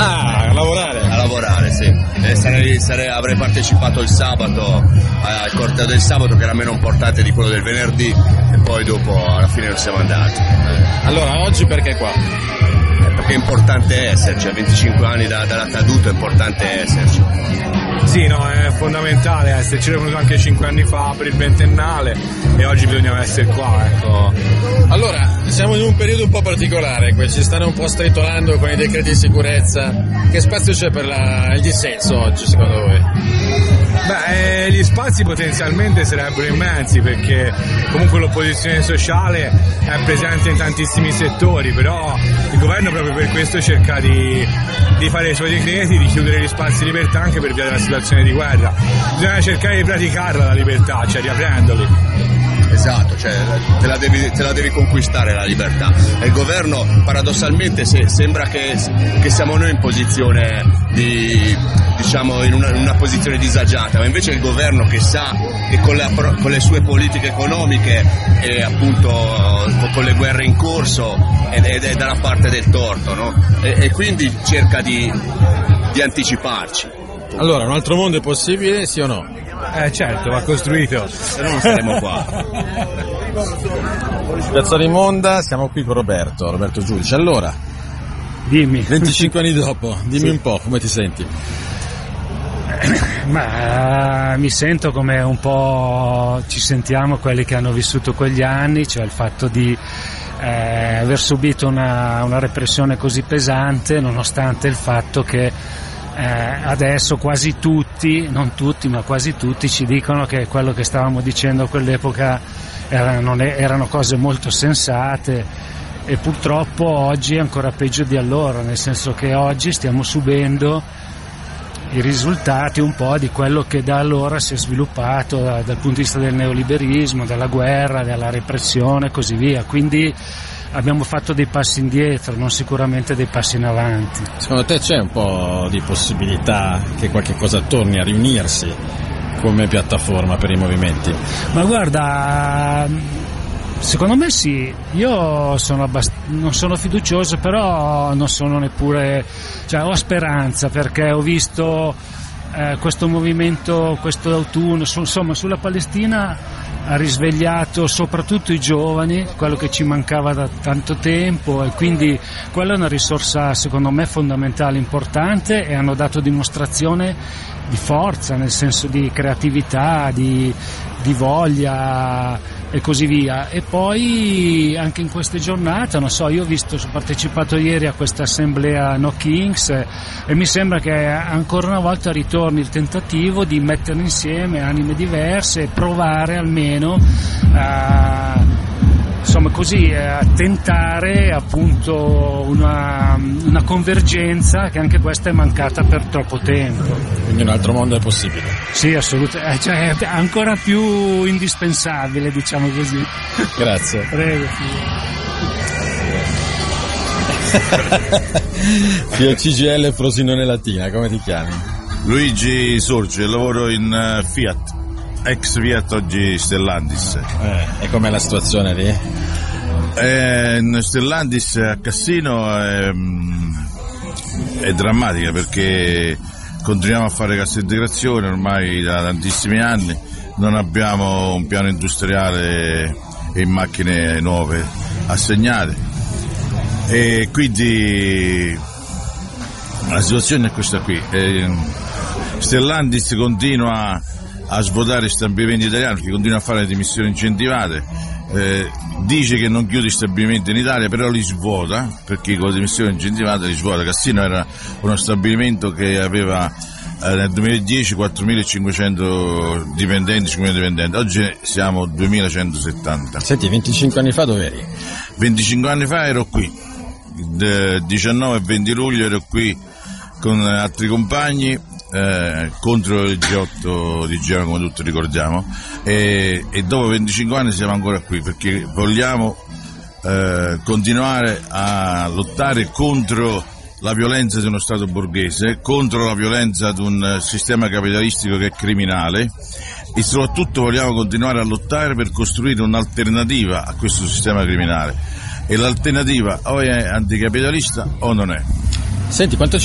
A lavorare, sì. Avrei partecipato il sabato al corteo del sabato, che era meno importante di quello del venerdì, e poi dopo alla fine non siamo andati. Allora oggi perché qua? Perché è importante esserci, a 25 anni dalla caduta è importante esserci. Sì, no, è fondamentale esserci, è venuto anche 5 anni fa per il ventennale e oggi bisogna essere qua, ecco. Allora, siamo in un periodo un po' particolare, ci stanno un po' stritolando con i decreti di sicurezza. Che spazio c'è per il dissenso oggi, secondo voi? Beh, gli spazi potenzialmente sarebbero immensi, perché comunque l'opposizione sociale è presente in tantissimi settori, però il governo proprio per questo cerca di fare i suoi decreti, di chiudere gli spazi di libertà anche per via della situazione di guerra. Bisogna cercare di praticarla la libertà, cioè riaprendoli. Esatto, cioè te la devi conquistare la libertà. E il governo paradossalmente sembra che siamo noi in posizione diciamo in una posizione disagiata, ma invece è il governo che sa che con le sue politiche economiche e appunto con le guerre in corso è dalla parte del torto, no? E quindi cerca di anticiparci. Allora, un altro mondo è possibile, sì o no? Certo, va costruito. Se no non saremo qua. Piazza Rimonda, siamo qui con Roberto Giudice. Allora, dimmi. 25 anni dopo, dimmi sì. Un po', come ti senti? Ma mi sento come un po' ci sentiamo quelli che hanno vissuto quegli anni, cioè il fatto di aver subito una repressione così pesante, nonostante il fatto che adesso quasi tutti, non tutti ma quasi tutti, ci dicono che quello che stavamo dicendo a quell'epoca erano cose molto sensate, e purtroppo oggi è ancora peggio di allora, nel senso che oggi stiamo subendo i risultati un po' di quello che da allora si è sviluppato dal punto di vista del neoliberismo, della guerra, della repressione e così via. Quindi abbiamo fatto dei passi indietro, non sicuramente dei passi in avanti. Secondo te c'è un po' di possibilità che qualche cosa torni a riunirsi come piattaforma per i movimenti? Ma guarda, secondo me sì, io non sono fiducioso, però non sono neppure, cioè ho speranza, perché ho visto questo movimento, questo autunno, insomma sulla Palestina ha risvegliato soprattutto i giovani, quello che ci mancava da tanto tempo, e quindi quella è una risorsa secondo me fondamentale, importante, e hanno dato dimostrazione di forza, nel senso di creatività, di voglia e così via. E poi anche in queste giornate, non so, io ho partecipato ieri a questa assemblea No Kings e mi sembra che ancora una volta ritorni il tentativo di mettere insieme anime diverse e provare almeno insomma così a tentare appunto una convergenza, che anche questa è mancata per troppo tempo. Quindi un altro mondo è possibile? Sì, assolutamente, cioè ancora più indispensabile, diciamo così. Grazie. Prego. Fio CGL Frosinone Latina, come ti chiami? Luigi Sorge, lavoro in Fiat. Ex Fiat, oggi Stellantis. E com'è la situazione lì? In Stellantis a Cassino è drammatica, perché continuiamo a fare cassa integrazione ormai da tantissimi anni, non abbiamo un piano industriale e macchine nuove assegnate, e quindi la situazione è questa qui. Stellantis continua a svuotare stabilimenti italiani, che continua a fare le dimissioni incentivate, dice che non chiude stabilimenti in Italia, però li svuota, perché con le dimissioni incentivate li svuota. Cassino era uno stabilimento che aveva nel 2010 4.500 dipendenti, 5.000 dipendenti, oggi siamo 2.170. Senti, 25 anni fa dove eri? 25 anni fa ero qui, il 19 e 20 luglio ero qui con altri compagni contro il G8 di Genova, come tutti ricordiamo, e dopo 25 anni siamo ancora qui, perché vogliamo continuare a lottare contro la violenza di uno Stato borghese, contro la violenza di un sistema capitalistico che è criminale, e soprattutto vogliamo continuare a lottare per costruire un'alternativa a questo sistema criminale, e l'alternativa o è anticapitalista o non è. Senti, quanto